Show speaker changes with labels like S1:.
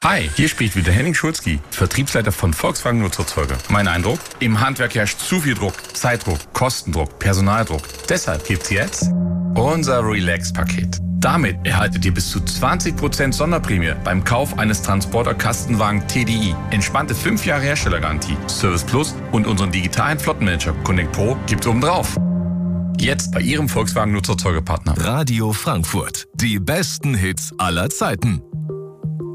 S1: Hi, hier spricht wieder Henning Schulzki, Vertriebsleiter von Volkswagen Nutzerzeuger. Mein Eindruck? Im Handwerk herrscht zu viel Druck, Zeitdruck, Kostendruck, Personaldruck. Deshalb gibt's jetzt unser Relax-Paket. Damit erhaltet ihr bis zu 20% Sonderprämie beim Kauf eines Transporter-Kastenwagen TDI. Entspannte 5 Jahre Herstellergarantie, Service Plus und unseren digitalen Flottenmanager Connect Pro gibt's obendrauf. Jetzt bei Ihrem Volkswagen Nutzerzeugerpartner.
S2: Radio Frankfurt. Die besten Hits aller Zeiten.